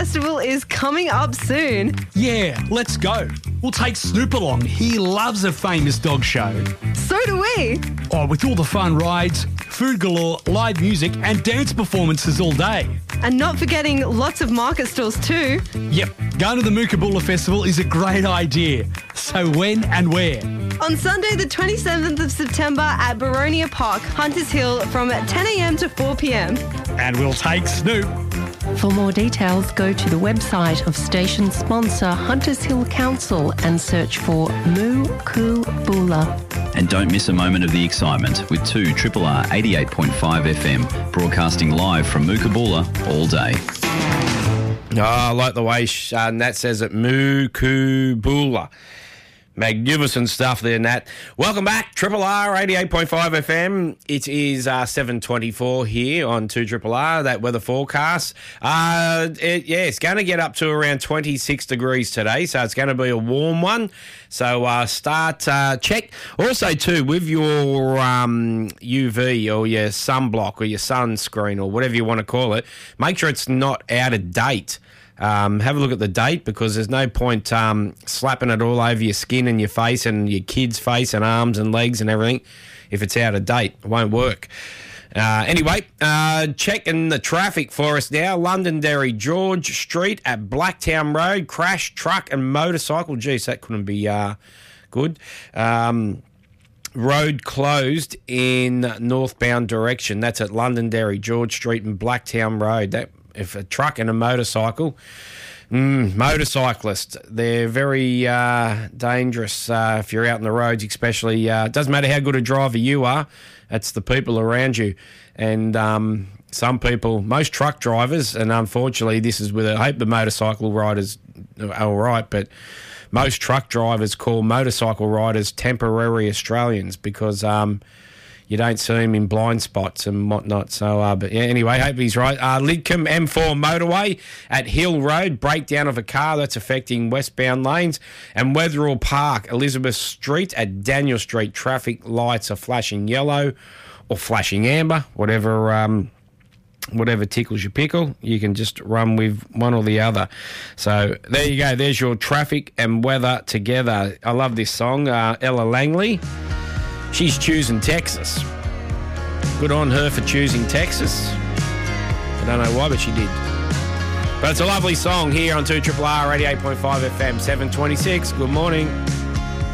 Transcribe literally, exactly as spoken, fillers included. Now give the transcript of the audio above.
Festival is coming up soon. Yeah, let's go. We'll take Snoop along. He loves a famous dog show. So do we. Oh, with all the fun rides, food galore, live music and dance performances all day. And not forgetting lots of market stalls too. Yep, going to the Mookaboola Festival is a great idea. So when and where? On Sunday the twenty-seventh of September at Baronia Park, Hunters Hill from ten a.m. to four p.m. And we'll take Snoop. For more details, go to the website of station sponsor Hunters Hill Council and search for Mookaboola. And don't miss a moment of the excitement with two Triple R eighty-eight point five F M broadcasting live from Mookaboola all day. Oh, I like the way uh, Nat says it, Mookaboola. Magnificent stuff there, Nat. Welcome back, Triple R eighty-eight point five F M. It is uh, seven twenty-four here on two Triple R, that weather forecast. Uh, it, yeah, it's going to get up to around twenty-six degrees today, so it's going to be a warm one. So uh, start, uh, check. Also, too, with your um, U V or your sunblock or your sunscreen or whatever you want to call it, make sure it's not out of date. Um, have a look at the date, because there's no point um, slapping it all over your skin and your face and your kids' face and arms and legs and everything if it's out of date. It won't work. Uh, anyway, uh, checking the traffic for us now. Londonderry George Street at Blacktown Road. Crash, truck and motorcycle. Geez, that couldn't be uh, good. Um, road closed in northbound direction. That's at Londonderry George Street and Blacktown Road. That If a truck and a motorcycle, mm, motorcyclists, they're very uh, dangerous uh, if you're out on the roads, especially. It uh, doesn't matter how good a driver you are, it's the people around you. And um, some people, most truck drivers, and unfortunately this is with, I hope the motorcycle riders are all right, but most truck drivers call motorcycle riders temporary Australians because... Um, You don't see him in blind spots and whatnot. So, uh, but yeah, anyway, hope he's right. Uh, Lidcombe M four motorway at Hill Road, breakdown of a car that's affecting westbound lanes. And Wetherill Park, Elizabeth Street at Daniel Street, traffic lights are flashing yellow or flashing amber, whatever um, whatever tickles your pickle. You can just run with one or the other. So there you go. There's your traffic and weather together. I love this song, uh, Ella Langley. She's choosing Texas. Good on her for choosing Texas. I don't know why, but she did. But it's a lovely song here on two R R eighty-eight point five F M, seven twenty-six. Good morning.